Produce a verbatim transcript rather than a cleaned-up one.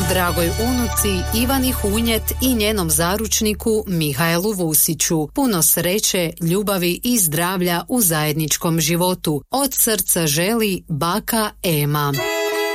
dragoj unuci Ivani Hunjet i njenom zaručniku Mihaelu Vusiću. Puno sreće, ljubavi i zdravlja u zajedničkom životu. Od srca želi baka Ema.